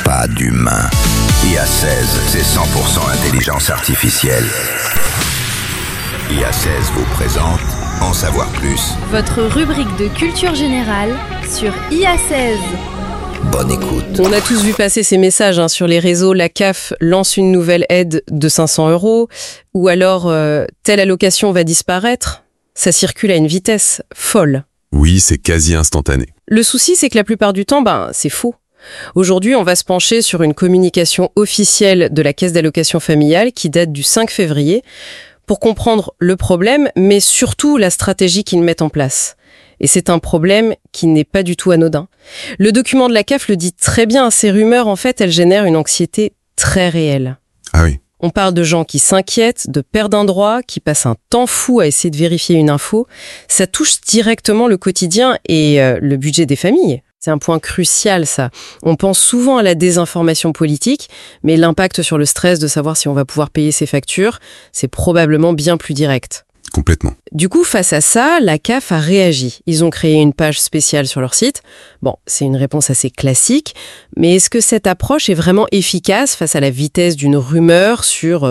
pas d'humain. IA16, c'est 100% intelligence artificielle. IA16 vous présente En savoir plus. Votre rubrique de culture générale sur IA16. Bonne écoute. On a tous vu passer ces messages sur les réseaux. La CAF lance une nouvelle aide de 500 €. Ou alors, telle allocation va disparaître. Ça circule à une vitesse folle. Oui, c'est quasi instantané. Le souci, c'est que la plupart du temps, c'est faux. Aujourd'hui, on va se pencher sur une communication officielle de la Caisse d'allocation familiale qui date du 5 février pour comprendre le problème, mais surtout la stratégie qu'ils mettent en place. Et c'est un problème qui n'est pas du tout anodin. Le document de la CAF le dit très bien, ces rumeurs, en fait, elles génèrent une anxiété très réelle. Ah oui. On parle de gens qui s'inquiètent, de perdre un droit, qui passent un temps fou à essayer de vérifier une info. Ça touche directement le quotidien et le budget des familles. C'est un point crucial, ça. On pense souvent à la désinformation politique, mais l'impact sur le stress de savoir si on va pouvoir payer ses factures, c'est probablement bien plus direct. Complètement. Du coup, face à ça, la CAF a réagi. Ils ont créé une page spéciale sur leur site. Bon, c'est une réponse assez classique, mais est-ce que cette approche est vraiment efficace face à la vitesse d'une rumeur sur,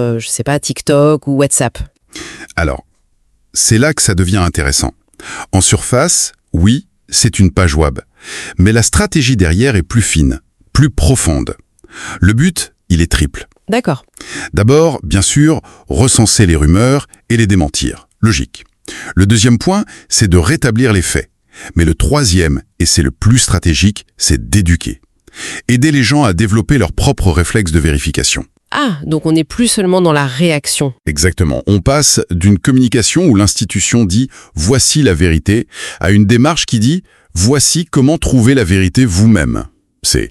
TikTok ou WhatsApp ? Alors, c'est là que ça devient intéressant. En surface, oui, c'est une page web. Mais la stratégie derrière est plus fine, plus profonde. Le but, il est triple. D'accord. D'abord, bien sûr, recenser les rumeurs et les démentir. Logique. Le deuxième point, c'est de rétablir les faits. Mais le troisième, et c'est le plus stratégique, c'est d'éduquer. Aider les gens à développer leurs propres réflexes de vérification. Ah, donc on n'est plus seulement dans la réaction. Exactement. On passe d'une communication où l'institution dit « voici la vérité » à une démarche qui dit « voici comment trouver la vérité vous-même ». C'est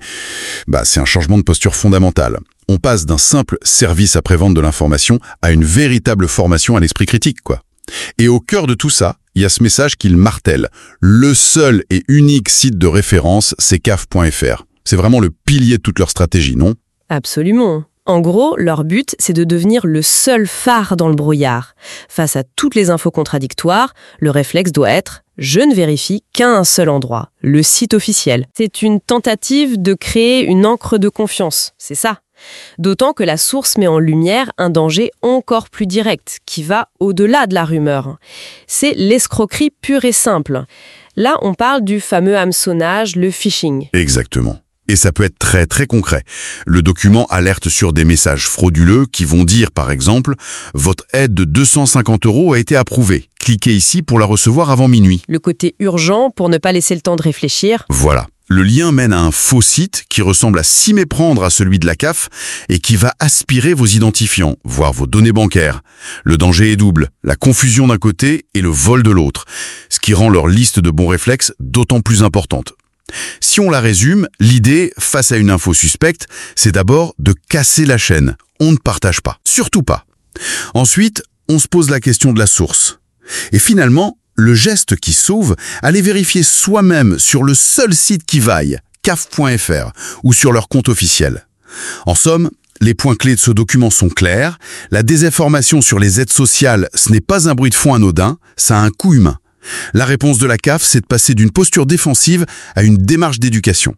un changement de posture fondamental. On passe d'un simple service après-vente de l'information à une véritable formation à l'esprit critique, quoi. Et au cœur de tout ça, il y a ce message qu'il martèle. Le seul et unique site de référence, c'est caf.fr. C'est vraiment le pilier de toute leur stratégie, non ? Absolument. En gros, leur but, c'est de devenir le seul phare dans le brouillard. Face à toutes les infos contradictoires, le réflexe doit être « je ne vérifie qu'à un seul endroit, le site officiel ». C'est une tentative de créer une encre de confiance, c'est ça. D'autant que la source met en lumière un danger encore plus direct, qui va au-delà de la rumeur. C'est l'escroquerie pure et simple. Là, on parle du fameux hameçonnage, le phishing. Exactement. Et ça peut être très très concret. Le document alerte sur des messages frauduleux qui vont dire, par exemple, « Votre aide de 250 € a été approuvée. Cliquez ici pour la recevoir avant minuit. » Le côté urgent pour ne pas laisser le temps de réfléchir. Voilà. Le lien mène à un faux site qui ressemble à s'y méprendre à celui de la CAF et qui va aspirer vos identifiants, voire vos données bancaires. Le danger est double, la confusion d'un côté et le vol de l'autre, ce qui rend leur liste de bons réflexes d'autant plus importante. Si on la résume, l'idée, face à une info suspecte, c'est d'abord de casser la chaîne. On ne partage pas, surtout pas. Ensuite, on se pose la question de la source. Et finalement, le geste qui sauve, aller vérifier soi-même sur le seul site qui vaille, caf.fr, ou sur leur compte officiel. En somme, les points clés de ce document sont clairs. La désinformation sur les aides sociales, ce n'est pas un bruit de fond anodin, ça a un coût humain. La réponse de la CAF, c'est de passer d'une posture défensive à une démarche d'éducation.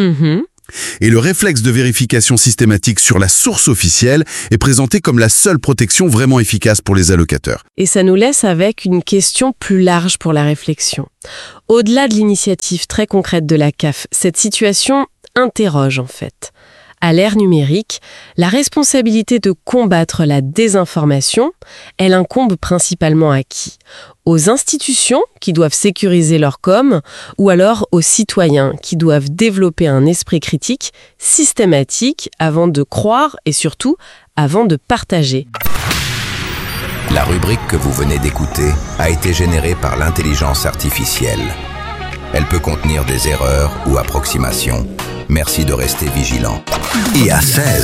Et le réflexe de vérification systématique sur la source officielle est présenté comme la seule protection vraiment efficace pour les allocateurs. Et ça nous laisse avec une question plus large pour la réflexion. Au-delà de l'initiative très concrète de la CAF, cette situation interroge en fait. À l'ère numérique, la responsabilité de combattre la désinformation, elle incombe principalement à qui ? Aux institutions qui doivent sécuriser leur com, ou alors aux citoyens qui doivent développer un esprit critique systématique avant de croire et surtout avant de partager. La rubrique que vous venez d'écouter a été générée par l'intelligence artificielle. Elle peut contenir des erreurs ou approximations. Merci de rester vigilant. IA16,